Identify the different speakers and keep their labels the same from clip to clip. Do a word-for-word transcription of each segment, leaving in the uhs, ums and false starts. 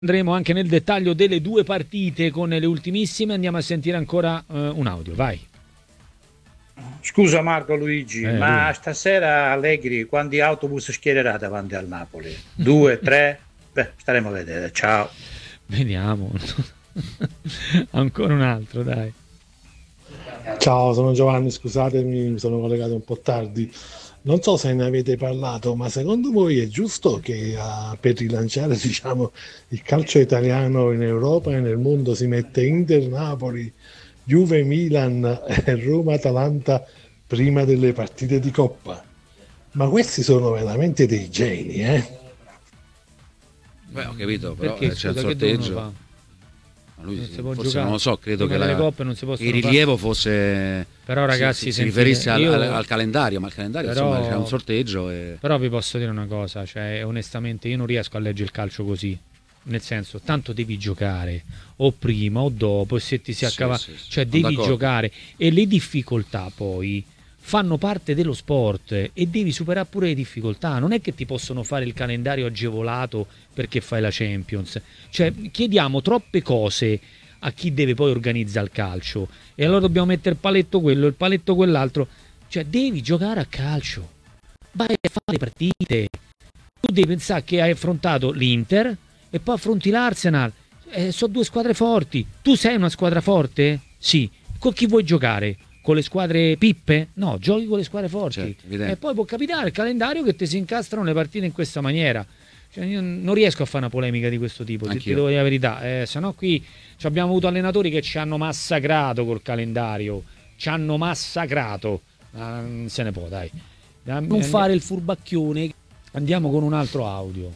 Speaker 1: Andremo anche nel dettaglio delle due partite con le ultimissime. Andiamo a sentire ancora uh, un audio, vai.
Speaker 2: Scusa Marco Luigi,
Speaker 1: Eh,
Speaker 2: ma
Speaker 1: lui.
Speaker 2: stasera Allegri quanti autobus schiererà davanti al Napoli? Due, tre? Beh, staremo a vedere, ciao.
Speaker 1: Vediamo. Ancora un altro, dai.
Speaker 3: Ciao, sono Giovanni, scusatemi, mi sono collegato un po' tardi. Non so se ne avete parlato, ma secondo voi è giusto che uh, per rilanciare, diciamo, il calcio italiano in Europa e nel mondo si mette Inter, Napoli, Juve, Milan e Roma, Atalanta prima delle partite di Coppa? Ma questi sono veramente dei geni, eh?
Speaker 4: Beh, ho capito, però
Speaker 1: Perché,
Speaker 4: eh, c'è il
Speaker 1: scusa, che devono
Speaker 4: sorteggio.
Speaker 1: fare?
Speaker 4: Lui,
Speaker 1: Non si può
Speaker 4: forse
Speaker 1: giocare.
Speaker 4: non lo so, credo
Speaker 1: Prima
Speaker 4: che
Speaker 1: delle
Speaker 4: la,
Speaker 1: coppe non si possono
Speaker 4: il rilievo fosse,
Speaker 1: Però ragazzi,
Speaker 4: si, si
Speaker 1: sentite,
Speaker 4: riferisse al,
Speaker 1: io-
Speaker 4: al, al calendario, ma il calendario
Speaker 1: Però-
Speaker 4: insomma c'è un sorteggio e...
Speaker 1: Però vi posso dire una cosa, cioè onestamente io non riesco a leggere il calcio così. Nel senso, tanto devi giocare o prima o dopo, e se ti si
Speaker 4: Sì,
Speaker 1: accava,
Speaker 4: sì, sì,
Speaker 1: cioè
Speaker 4: sono
Speaker 1: devi
Speaker 4: d'accordo.
Speaker 1: giocare, e le difficoltà poi fanno parte dello sport e devi superare pure le difficoltà. Non è che ti possono fare il calendario agevolato perché fai la Champions. Cioè chiediamo troppe cose a chi deve poi organizzare il calcio, e allora dobbiamo mettere il paletto quello, il paletto quell'altro. Cioè devi giocare a calcio, vai a fare le partite. Tu devi pensare che hai affrontato l'Inter e poi affronti l'Arsenal. Eh, sono due squadre forti. Tu sei una squadra forte? Sì. Con chi vuoi giocare? Con le squadre pippe? No, giochi con le squadre forti.
Speaker 4: Certo, evidente.
Speaker 1: E poi può capitare il calendario che ti si incastrano le partite in questa maniera. Cioè, io non riesco a fare una polemica di questo tipo, se ti
Speaker 4: Anch'io.
Speaker 1: devo dire la verità. Eh, se no qui ci abbiamo avuto allenatori che ci hanno massacrato col calendario. Ci hanno massacrato. Ah, non se ne può, dai. Non fare il furbacchione. Andiamo con un altro audio.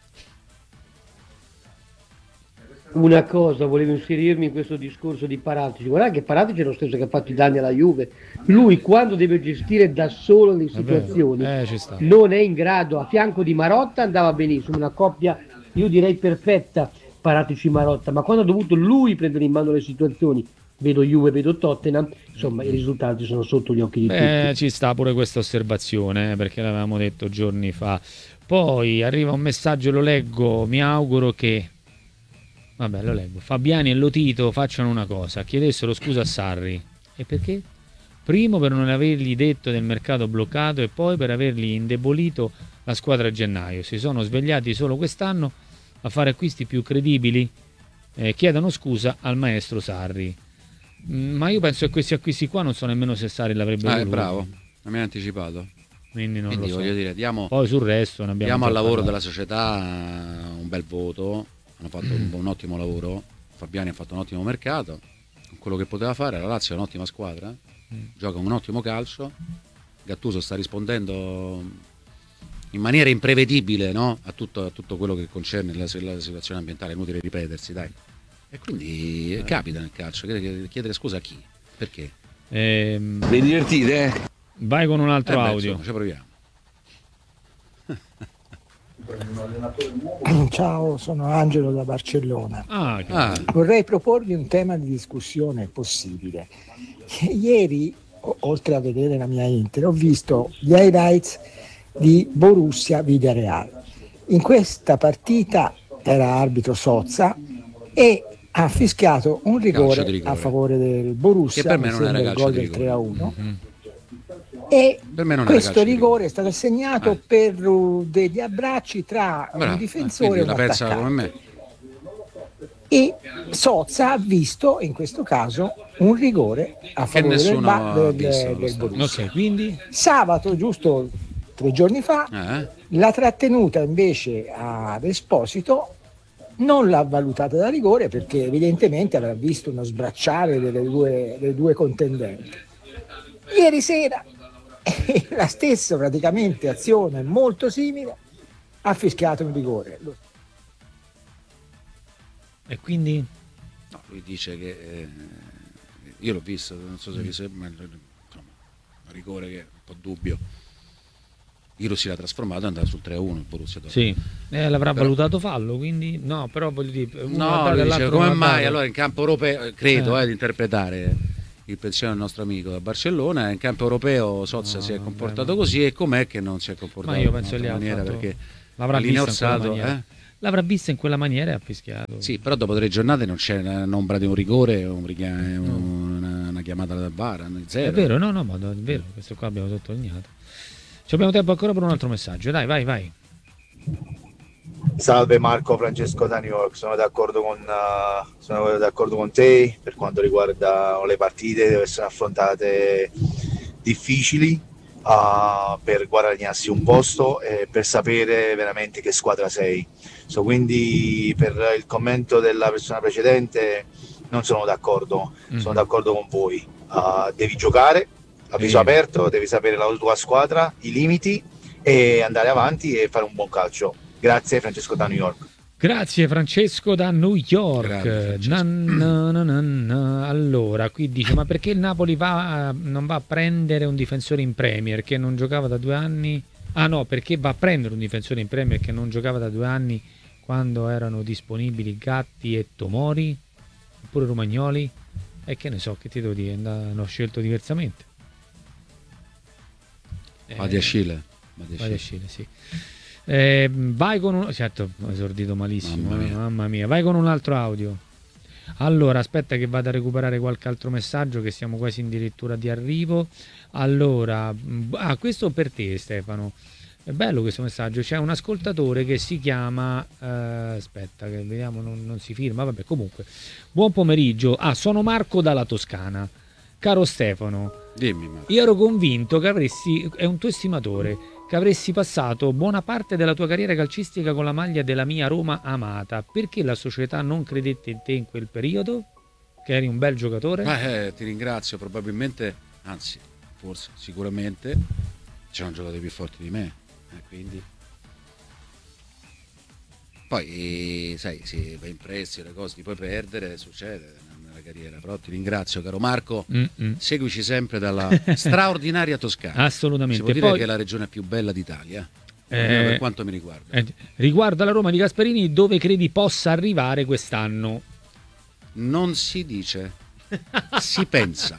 Speaker 5: Una cosa, volevo inserirmi in questo discorso di Paratici. Guarda che Paratici è lo stesso che ha fatto i danni alla Juve. Lui quando deve gestire da solo le
Speaker 1: È vero.
Speaker 5: situazioni
Speaker 1: Eh, ci sta.
Speaker 5: non è in grado. A fianco di Marotta andava benissimo, una coppia io direi perfetta, Paratici-Marotta, ma quando ha dovuto lui prendere in mano le situazioni, vedo Juve, vedo Tottenham, insomma i risultati sono sotto gli occhi di
Speaker 1: Beh,
Speaker 5: tutti.
Speaker 1: ci sta pure questa osservazione, eh, perché l'avevamo detto giorni fa. Poi arriva un messaggio, lo leggo, mi auguro che... Vabbè, lo leggo. Fabiani e Lotito facciano una cosa, chiedessero scusa a Sarri. E perché? Primo per non avergli detto del mercato bloccato e poi per avergli indebolito la squadra a gennaio. Si sono svegliati solo quest'anno a fare acquisti più credibili. Eh, chiedono scusa al maestro Sarri. Mm, ma io penso che questi acquisti qua non so nemmeno se Sarri l'avrebbe
Speaker 4: Ah, è
Speaker 1: voluto.
Speaker 4: bravo, non mi ha anticipato.
Speaker 1: Quindi non
Speaker 4: Quindi
Speaker 1: lo so.
Speaker 4: voglio dire, diamo,
Speaker 1: Poi sul resto ne abbiamo
Speaker 4: diamo
Speaker 1: già
Speaker 4: al lavoro
Speaker 1: parlato.
Speaker 4: della società un bel voto, hanno fatto un, un ottimo lavoro, Fabiani ha fatto un ottimo mercato, con quello che poteva fare, la Lazio è un'ottima squadra, gioca un ottimo calcio, Gattuso sta rispondendo in maniera imprevedibile, no? a, tutto, a tutto quello che concerne la, la situazione ambientale, è inutile ripetersi, dai. E quindi eh, capita nel calcio, chiedere, chiedere scusa a chi? Perché?
Speaker 1: Ehm,
Speaker 6: Vi divertite? Eh?
Speaker 1: vai con un altro
Speaker 4: Eh beh,
Speaker 1: audio.
Speaker 4: insomma, ci proviamo.
Speaker 7: Ciao, sono Angelo da Barcellona.
Speaker 1: Ah, che-
Speaker 4: Ah,
Speaker 7: Vorrei proporvi un tema di discussione possibile. Ieri, o- oltre a vedere la mia Inter, ho visto gli highlights di Borussia Villarreal. In questa partita era arbitro Sozza e ha fischiato un rigore,
Speaker 4: di rigore.
Speaker 7: a favore del Borussia,
Speaker 4: Che per me
Speaker 7: mi
Speaker 4: non era
Speaker 7: sembra il
Speaker 4: calcio
Speaker 7: gol
Speaker 4: di
Speaker 7: del
Speaker 4: rigore.
Speaker 7: tre a uno.
Speaker 1: Mm.
Speaker 7: E
Speaker 4: Per me non era
Speaker 7: questo
Speaker 4: calcio di
Speaker 7: rigore
Speaker 4: rigore.
Speaker 7: è stato assegnato
Speaker 4: Eh.
Speaker 7: per uh, degli abbracci tra
Speaker 4: bravo,
Speaker 7: un
Speaker 4: eh,
Speaker 7: difensore
Speaker 4: quindi
Speaker 7: e un
Speaker 4: la pensa
Speaker 7: attaccante.
Speaker 4: come me.
Speaker 7: E Sozza ha visto in questo caso un rigore a favore del,
Speaker 4: nessuno
Speaker 7: ba-
Speaker 4: ha
Speaker 7: del,
Speaker 4: visto allo
Speaker 7: del
Speaker 4: stadio.
Speaker 7: Borussia.
Speaker 1: Ok, quindi
Speaker 7: Sabato, giusto tre giorni fa,
Speaker 4: Eh?
Speaker 7: la trattenuta invece ad Esposito non l'ha valutata da rigore perché evidentemente avrà visto uno sbracciare delle due, delle due contendenti. Ieri sera la stessa praticamente azione molto simile ha fischiato un rigore.
Speaker 1: e quindi
Speaker 4: No, lui dice che eh, io l'ho visto, non so se vi sembra, insomma, un rigore che è un po' dubbio. Il Rossi l'ha trasformato e è andato sul tre a uno il Borussia dopo.
Speaker 1: sì, eh, l'avrà
Speaker 4: Però-
Speaker 1: valutato fallo, quindi no, però voglio dire, uno
Speaker 4: No,
Speaker 1: ha dato
Speaker 4: lui
Speaker 1: e
Speaker 4: dice,
Speaker 1: l'altro
Speaker 4: come
Speaker 1: non ha
Speaker 4: mai
Speaker 1: dato.
Speaker 4: allora in campo europeo, eh, credo
Speaker 1: Eh.
Speaker 4: eh, di interpretare il pensiero del nostro amico da Barcellona, in campo europeo Sozza
Speaker 1: No,
Speaker 4: si è
Speaker 1: vabbè,
Speaker 4: comportato
Speaker 1: ma-
Speaker 4: così e com'è che non si è comportato
Speaker 1: Ma io
Speaker 4: in
Speaker 1: penso
Speaker 4: un'altra
Speaker 1: lì ha
Speaker 4: maniera
Speaker 1: fatto-
Speaker 4: perché
Speaker 1: l'avrà
Speaker 4: a linea
Speaker 1: vista in quella
Speaker 4: orsato,
Speaker 1: maniera.
Speaker 4: eh?
Speaker 1: l'avrà vista in quella maniera e ha fischiato.
Speaker 4: Sì, però dopo tre giornate non c'è l'ombra di un rigore, un riga- un- una, una chiamata dal V A R, zero.
Speaker 1: È vero, no, no, ma è vero, questo qua abbiamo sottolineato. Ci abbiamo tempo ancora per un altro messaggio, dai, vai, vai.
Speaker 6: Salve Marco, Francesco da New York, sono d'accordo con, uh, sono d'accordo con te per quanto riguarda le partite, devono essere affrontate difficili uh, per guadagnarsi un posto e per sapere veramente che squadra sei. So, quindi per il commento della persona precedente non sono d'accordo, mm. sono d'accordo con voi. Uh, devi giocare a viso eh. aperto, devi sapere la tua squadra, i limiti e andare avanti e fare un buon calcio. Grazie Francesco da New York.
Speaker 1: Grazie Francesco da New York.
Speaker 4: Grazie,
Speaker 1: na, na, na, na, na. Allora, qui dice: ma perché il Napoli va, non va a prendere un difensore in Premier che non giocava da due anni? Ah no, perché va a prendere un difensore in Premier che non giocava da due anni quando erano disponibili Gatti e Tomori, oppure Romagnoli? E che ne so, che ti devo dire, hanno scelto diversamente.
Speaker 4: Vadi a Scile.
Speaker 1: Vadi a Scile, sì. Eh, vai con un... certo, ho esordito malissimo, mamma mia. mamma mia, vai con un altro audio. Allora, aspetta che vado a recuperare qualche altro messaggio, che siamo quasi addirittura di arrivo. Allora, ah, questo per te Stefano, è bello questo messaggio. C'è un ascoltatore che si chiama eh, aspetta che vediamo, non, non si firma, vabbè, comunque buon pomeriggio. Ah, sono Marco dalla Toscana. Caro Stefano,
Speaker 4: dimmi, Marco.
Speaker 1: Io ero convinto che avresti, è un tuo estimatore, che avresti passato buona parte della tua carriera calcistica con la maglia della mia Roma amata. Perché la società non credette in te in quel periodo? Che eri un bel giocatore?
Speaker 4: Eh, ti ringrazio, probabilmente, anzi, forse, sicuramente c'erano giocatori più forti di me, eh, quindi... Poi, sai, si va in prestito, le cose, ti puoi perdere, succede nella carriera, però ti ringrazio, caro Marco. Mm-mm. Seguici sempre dalla straordinaria Toscana.
Speaker 1: Assolutamente.
Speaker 4: Si può dire
Speaker 1: Poi,
Speaker 4: che è la regione più bella d'Italia,
Speaker 1: eh,
Speaker 4: per quanto mi riguarda.
Speaker 1: Eh, riguardo alla Roma di Gasperini, dove credi possa arrivare quest'anno?
Speaker 4: Non si dice, si pensa.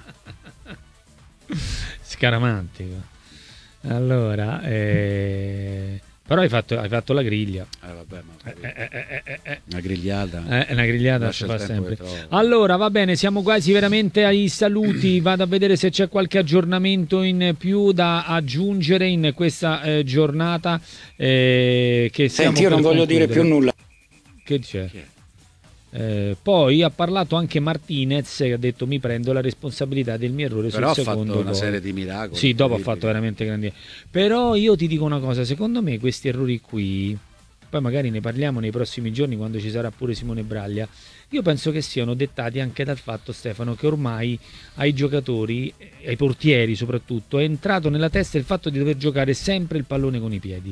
Speaker 1: Scaramantico. Allora, eh... però hai fatto, hai fatto la griglia.
Speaker 4: Eh, vabbè, ma
Speaker 1: eh, eh, eh, eh, eh.
Speaker 4: Una grigliata.
Speaker 1: Eh, una grigliata si fa sempre. Allora, va bene, siamo quasi veramente ai saluti. Vado a vedere se c'è qualche aggiornamento in più da aggiungere in questa eh, giornata. Eh, che
Speaker 8: Senti, io non voglio concludere. dire più nulla.
Speaker 1: Che c'è? Che Eh, poi ha parlato anche Martinez, che ha detto: mi prendo la responsabilità del mio errore.
Speaker 4: Però
Speaker 1: sul secondo
Speaker 4: ha fatto una
Speaker 1: gol.
Speaker 4: serie di miracoli.
Speaker 1: Sì, dopo ha fatto veramente grandi. Però io ti dico una cosa, secondo me questi errori qui, poi magari ne parliamo nei prossimi giorni quando ci sarà pure Simone Braglia, io penso che siano dettati anche dal fatto, Stefano, che ormai ai giocatori, ai portieri soprattutto, è entrato nella testa il fatto di dover giocare sempre il pallone con i piedi.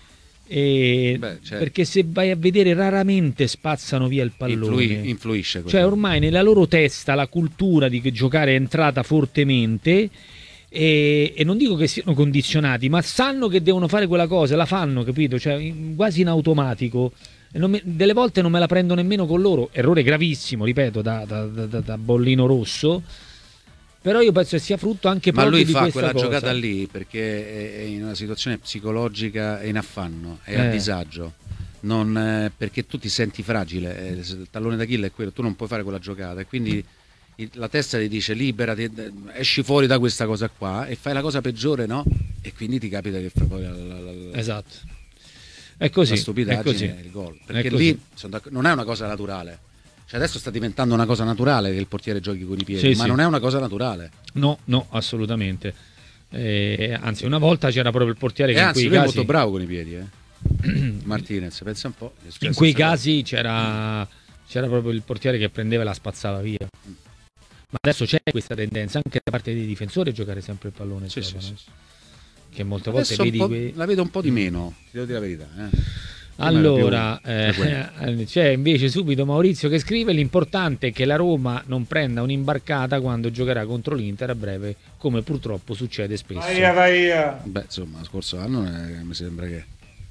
Speaker 1: E Beh, certo. Perché se vai a vedere raramente spazzano via il pallone.
Speaker 4: Influi, influisce quello.
Speaker 1: Cioè ormai nella loro testa la cultura di giocare è entrata fortemente e, e non dico che siano condizionati, ma sanno che devono fare quella cosa, la fanno, capito? Cioè quasi in automatico. E non me, delle volte non me la prendo nemmeno con loro, errore gravissimo, ripeto, da, da, da, da bollino rosso. Però io penso che sia frutto anche
Speaker 4: ma
Speaker 1: proprio di
Speaker 4: lui fa
Speaker 1: questa
Speaker 4: quella
Speaker 1: cosa.
Speaker 4: giocata lì perché è in una situazione psicologica, è in affanno, è eh. a disagio, non, eh, perché tu ti senti fragile, eh, il tallone d'Achille è quello, tu non puoi fare quella giocata e quindi il, la testa ti dice liberati, esci fuori da questa cosa qua e fai la cosa peggiore, no? E quindi ti capita che fai poi la, la, la,
Speaker 1: esatto. È così,
Speaker 4: la stupidaggine e il gol, perché lì non è una cosa naturale. Cioè adesso sta diventando una cosa naturale che il portiere giochi con i piedi, sì, ma sì. non è una cosa naturale.
Speaker 1: No, no, assolutamente. Eh, anzi, una volta c'era proprio il portiere che
Speaker 4: e
Speaker 1: in
Speaker 4: anzi,
Speaker 1: quei
Speaker 4: lui
Speaker 1: casi...
Speaker 4: è molto bravo con i piedi, eh. Martinez, pensa un po'.
Speaker 1: In quei casi c'era, c'era proprio il portiere che prendeva e la spazzava via. Ma adesso c'è questa tendenza anche da parte dei difensori a giocare sempre il pallone.
Speaker 4: Sì,
Speaker 1: sì,
Speaker 4: sì,
Speaker 1: sì. Che molte volte vedi...
Speaker 4: Que... La vedo un po' di meno, ti devo dire la verità, eh.
Speaker 1: Allora, eh, c'è invece subito Maurizio che scrive: l'importante è che la Roma non prenda un'imbarcata quando giocherà contro l'Inter a breve, come purtroppo succede spesso.
Speaker 2: Vai, vai.
Speaker 4: Beh, insomma, lo scorso anno eh, mi sembra che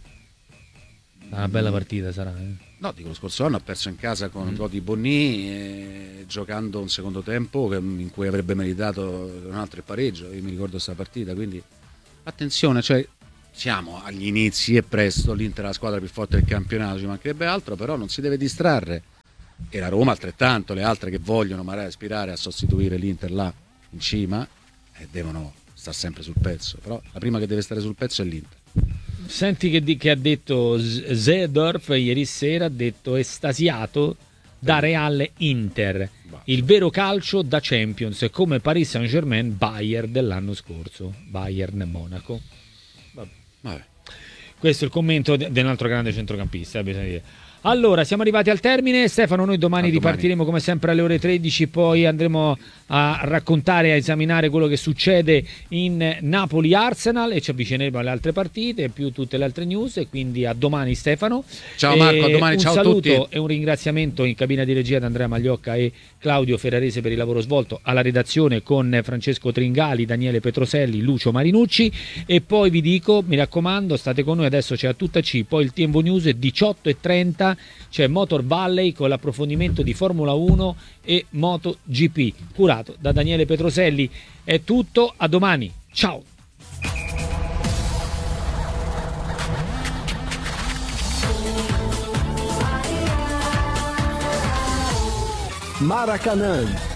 Speaker 1: una bella partita sarà. Eh.
Speaker 4: No, dico, lo scorso anno ha perso in casa con un mm. gol di Bonni, eh, giocando un secondo tempo che, in cui avrebbe meritato un altro pareggio. Io mi ricordo questa partita, quindi attenzione, cioè siamo agli inizi, è presto, l'Inter è la squadra più forte del campionato, ci mancherebbe altro, però non si deve distrarre, e la Roma altrettanto, le altre che vogliono magari aspirare a sostituire l'Inter là in cima eh, devono stare sempre sul pezzo, però la prima che deve stare sul pezzo è l'Inter.
Speaker 1: Senti che, di, che ha detto Seedorf ieri sera, ha detto estasiato da Real Inter, il vero calcio da Champions, come Paris Saint-Germain Bayern dell'anno scorso, Bayern Monaco. Vabbè. Vabbè. Questo è il commento di un altro grande centrocampista, eh, bisogna dire. Allora, siamo arrivati al termine. Stefano, noi domani, domani ripartiremo come sempre alle ore tredici, poi andremo a raccontare, a esaminare quello che succede in Napoli-Arsenal e ci avvicineremo alle altre partite, più tutte le altre news, e quindi a domani Stefano.
Speaker 4: Ciao Marco, a domani, ciao a tutti.
Speaker 1: Un saluto e un ringraziamento in cabina di regia ad Andrea Magliocca e Claudio Ferrarese per il lavoro svolto, alla redazione con Francesco Tringali, Daniele Petroselli, Lucio Marinucci, e poi vi dico, mi raccomando, state con noi, adesso c'è a tutta C, poi il T V News diciotto e trenta, c'è Motor Valley con l'approfondimento di Formula uno e MotoGP, curato da Daniele Petroselli. È tutto, a domani, ciao!
Speaker 9: Maracanã